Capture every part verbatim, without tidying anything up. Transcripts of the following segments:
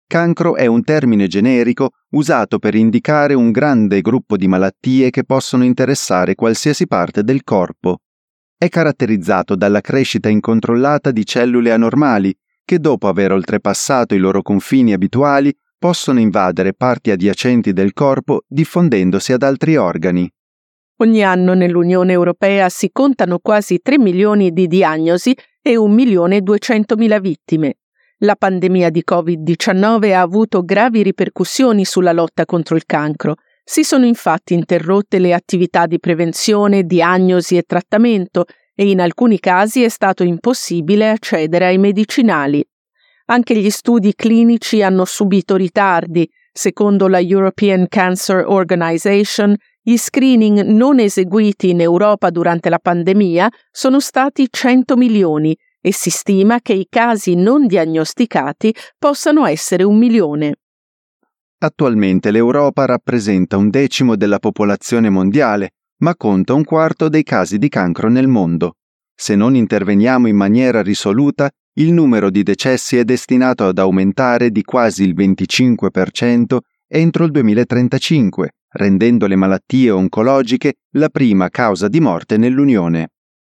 Cancro è un termine generico usato per indicare un grande gruppo di malattie che possono interessare qualsiasi parte del corpo. È caratterizzato dalla crescita incontrollata di cellule anormali che, dopo aver oltrepassato i loro confini abituali, possono invadere parti adiacenti del corpo diffondendosi ad altri organi. Ogni anno nell'Unione Europea si contano quasi tre milioni di diagnosi e un milione e duecentomila vittime. La pandemia di covid diciannove ha avuto gravi ripercussioni sulla lotta contro il cancro. Si sono infatti interrotte le attività di prevenzione, diagnosi e trattamento e in alcuni casi è stato impossibile accedere ai medicinali. Anche gli studi clinici hanno subito ritardi. Secondo la European Cancer Organization, gli screening non eseguiti in Europa durante la pandemia sono stati cento milioni e si stima che i casi non diagnosticati possano essere un milione. Attualmente l'Europa rappresenta un decimo della popolazione mondiale, ma conta un quarto dei casi di cancro nel mondo. Se non interveniamo in maniera risoluta, il numero di decessi è destinato ad aumentare di quasi il venticinque per cento entro il duemilatrentacinque, rendendo le malattie oncologiche la prima causa di morte nell'Unione.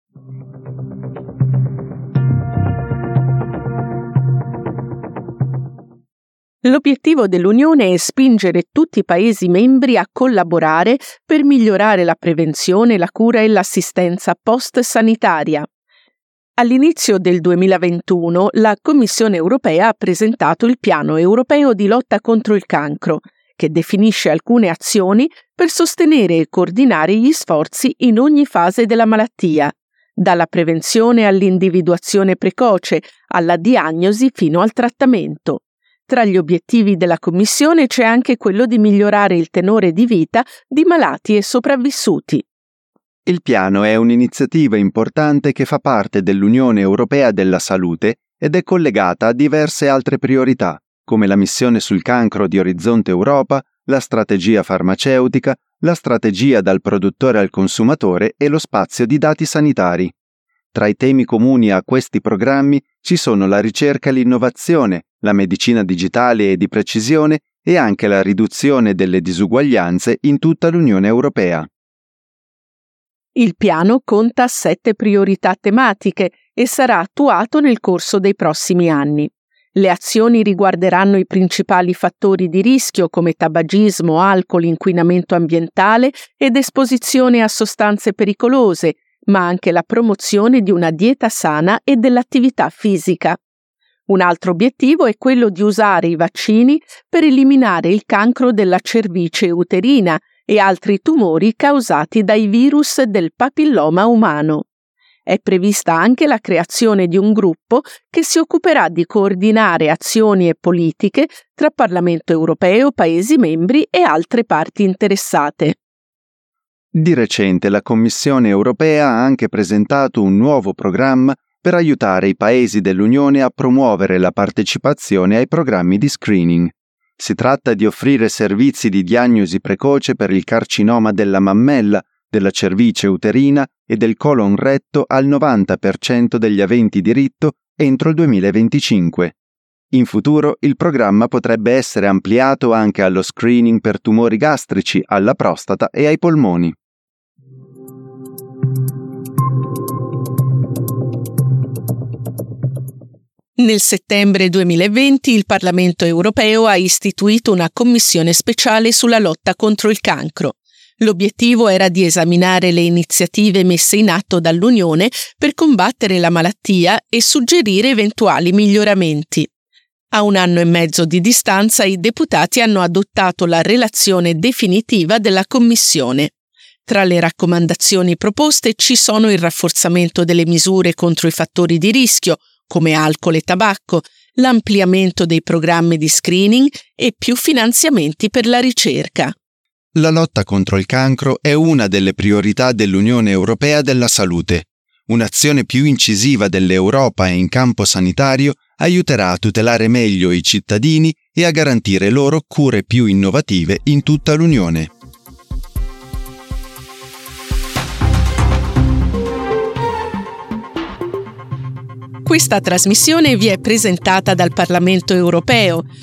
L'obiettivo dell'Unione è spingere tutti i Paesi membri a collaborare per migliorare la prevenzione, la cura e l'assistenza post-sanitaria. All'inizio del duemilaventuno la Commissione europea ha presentato il Piano europeo di lotta contro il cancro, che definisce alcune azioni per sostenere e coordinare gli sforzi in ogni fase della malattia, dalla prevenzione all'individuazione precoce, alla diagnosi fino al trattamento. Tra gli obiettivi della Commissione c'è anche quello di migliorare il tenore di vita di malati e sopravvissuti. Il piano è un'iniziativa importante che fa parte dell'Unione Europea della Salute ed è collegata a diverse altre priorità, come la missione sul cancro di Orizzonte Europa, la strategia farmaceutica, la strategia dal produttore al consumatore e lo spazio di dati sanitari. Tra i temi comuni a questi programmi ci sono la ricerca e l'innovazione, la medicina digitale e di precisione e anche la riduzione delle disuguaglianze in tutta l'Unione Europea. Il piano conta sette priorità tematiche e sarà attuato nel corso dei prossimi anni. Le azioni riguarderanno i principali fattori di rischio come tabagismo, alcol, inquinamento ambientale ed esposizione a sostanze pericolose, ma anche la promozione di una dieta sana e dell'attività fisica. Un altro obiettivo è quello di usare i vaccini per eliminare il cancro della cervice uterina e altri tumori causati dai virus del papilloma umano. È prevista anche la creazione di un gruppo che si occuperà di coordinare azioni e politiche tra Parlamento europeo, Paesi membri e altre parti interessate. Di recente la Commissione europea ha anche presentato un nuovo programma per aiutare i Paesi dell'Unione a promuovere la partecipazione ai programmi di screening. Si tratta di offrire servizi di diagnosi precoce per il carcinoma della mammella, della cervice uterina e del colon retto al novanta per cento degli aventi diritto entro il duemilaventicinque. In futuro il programma potrebbe essere ampliato anche allo screening per tumori gastrici, alla prostata e ai polmoni. Nel settembre duemilaventi il Parlamento europeo ha istituito una commissione speciale sulla lotta contro il cancro. L'obiettivo era di esaminare le iniziative messe in atto dall'Unione per combattere la malattia e suggerire eventuali miglioramenti. A un anno e mezzo di distanza i deputati hanno adottato la relazione definitiva della Commissione. Tra le raccomandazioni proposte ci sono il rafforzamento delle misure contro i fattori di rischio, come alcol e tabacco, l'ampliamento dei programmi di screening e più finanziamenti per la ricerca. La lotta contro il cancro è una delle priorità dell'Unione Europea della Salute. Un'azione più incisiva dell'Europa in campo sanitario aiuterà a tutelare meglio i cittadini e a garantire loro cure più innovative in tutta l'Unione. Questa trasmissione vi è presentata dal Parlamento europeo.